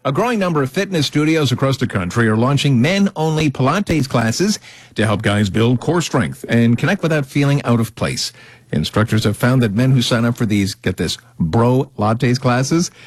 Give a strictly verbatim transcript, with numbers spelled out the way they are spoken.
A growing number of fitness studios across the country are launching men-only Pilates classes to help guys build core strength and connect without feeling out of place. Instructors have found that men who sign up for these, get this, bro Lattes classes